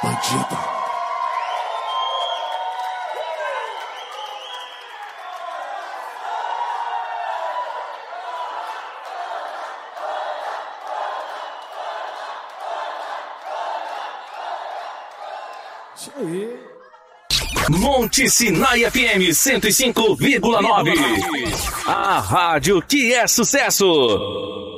Bandido. Isso aí. Monte Sinai FM 105,9. A rádio que é sucesso.